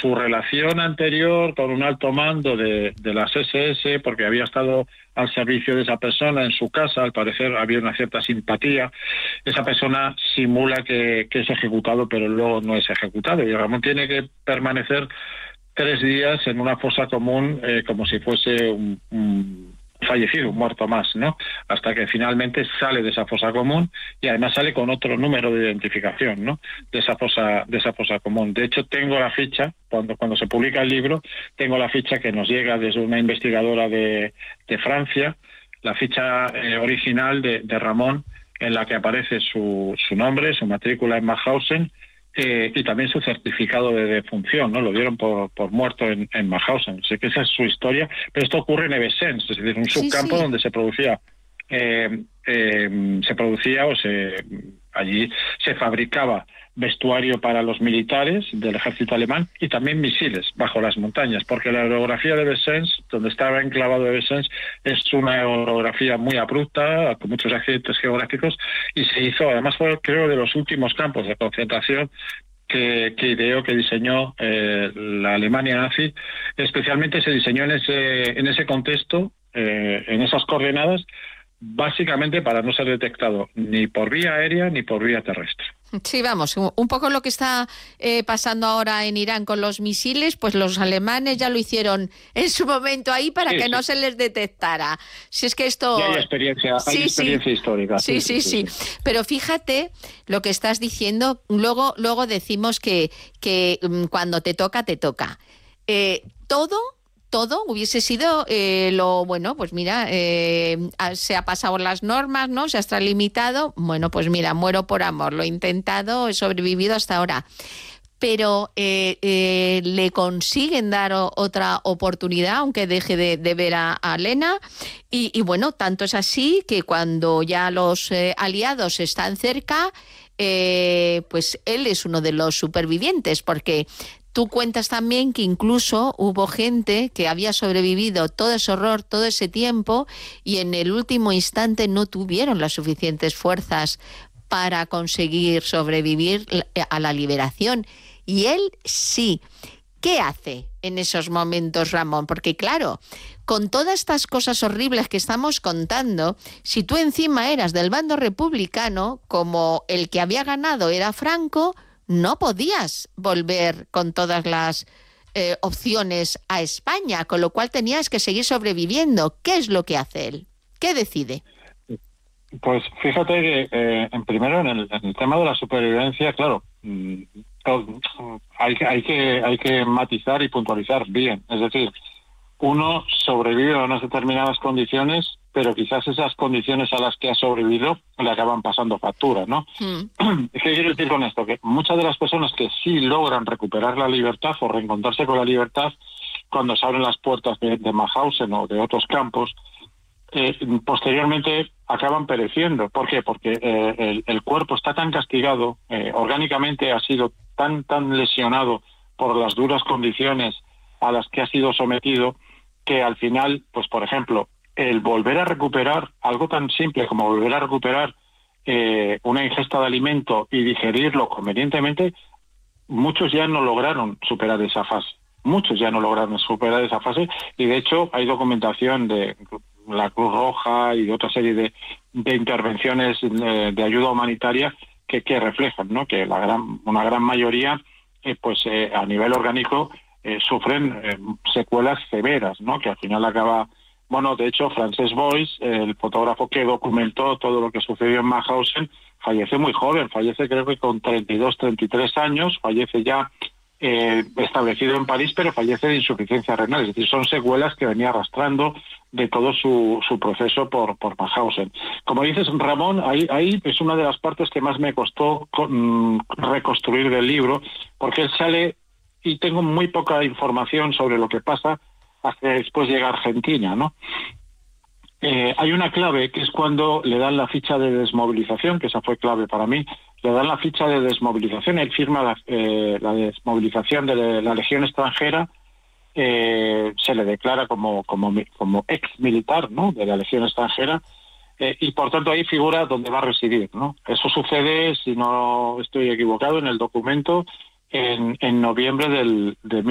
su relación anterior con un alto mando de las SS, porque había estado al servicio de esa persona en su casa, al parecer había una cierta simpatía. Esa persona simula que es ejecutado, pero luego no es ejecutado, y Ramón tiene que permanecer 3 días en una fosa común, como si fuese un fallecido, un muerto más, ¿no? Hasta que finalmente sale de esa fosa común, y además sale con otro número de identificación, ¿no? De esa fosa común. De hecho, tengo la ficha, cuando se publica el libro, tengo la ficha que nos llega desde una investigadora de Francia, la ficha original de Ramón, en la que aparece su nombre, su matrícula en Mauthausen, y también su certificado de defunción, ¿no? Lo dieron por muerto en Mauthausen. Sé que esa es su historia, pero esto ocurre en Evesens, es decir, un subcampo donde se producía allí se fabricaba vestuario para los militares del ejército alemán y también misiles bajo las montañas, porque la orografía de Evesens, donde estaba enclavado Evesens, es una orografía muy abrupta, con muchos accidentes geográficos, y se hizo, además fue, creo, de los últimos campos de concentración que ideó, que diseñó la Alemania nazi. Especialmente se diseñó en ese contexto, en esas coordenadas, básicamente para no ser detectado ni por vía aérea ni por vía terrestre. Sí, vamos, un poco lo que está pasando ahora en Irán con los misiles, pues los alemanes ya lo hicieron en su momento ahí para que no se les detectara. Si es que esto... Y hay experiencia histórica. Sí. Pero fíjate lo que estás diciendo, luego decimos que cuando te toca, te toca. Todo hubiese sido pues mira, se ha pasado las normas, ¿no? Se ha extralimitado. Bueno, pues mira, muero por amor, lo he intentado, he sobrevivido hasta ahora. Pero le consiguen dar otra oportunidad, aunque deje de ver a Lena. Y bueno, tanto es así que cuando ya los aliados están cerca, pues él es uno de los supervivientes, porque... Tú cuentas también que incluso hubo gente que había sobrevivido todo ese horror, todo ese tiempo, y en el último instante no tuvieron las suficientes fuerzas para conseguir sobrevivir a la liberación. Y él sí. ¿Qué hace en esos momentos, Ramón? Porque claro, con todas estas cosas horribles que estamos contando, si tú encima eras del bando republicano, como el que había ganado era Franco, no podías volver con todas las opciones a España, con lo cual tenías que seguir sobreviviendo. ¿Qué es lo que hace él? ¿Qué decide? Pues fíjate que primero en el tema de la supervivencia, claro, hay que matizar y puntualizar bien. Es decir, uno sobrevive a unas determinadas condiciones, pero quizás esas condiciones a las que ha sobrevivido le acaban pasando factura, ¿no? ¿Qué quiero decir con esto? Que muchas de las personas que sí logran recuperar la libertad o reencontrarse con la libertad cuando se abren las puertas de Mauthausen o de otros campos, posteriormente acaban pereciendo. ¿Por qué? Porque el cuerpo está tan castigado, orgánicamente ha sido tan lesionado por las duras condiciones a las que ha sido sometido, que al final, pues por ejemplo, el volver a recuperar algo tan simple como volver a recuperar una ingesta de alimento y digerirlo convenientemente, muchos ya no lograron superar esa fase. Y de hecho hay documentación de la Cruz Roja y de otra serie de intervenciones de ayuda humanitaria que reflejan, ¿no?, que una gran mayoría a nivel orgánico sufren secuelas severas, ¿no?, que al final acaba... Bueno, de hecho, Frances Boyce, el fotógrafo que documentó todo lo que sucedió en Mauthausen, fallece muy joven, fallece creo que con 32, 33 años, fallece ya establecido en París, pero fallece de insuficiencia renal. Es decir, son secuelas que venía arrastrando de todo su proceso por Mauthausen. Como dices, Ramón, ahí es una de las partes que más me costó reconstruir del libro, porque él sale y tengo muy poca información sobre lo que pasa hasta después llega a Argentina, ¿no? Hay una clave que es cuando le dan la ficha de desmovilización, que esa fue clave para mí. Le dan la ficha de desmovilización, él firma la desmovilización de la Legión extranjera, se le declara como ex militar, ¿no?, de la Legión extranjera, y por tanto ahí figura donde va a residir, ¿no? Eso sucede, si no estoy equivocado, en el documento en noviembre de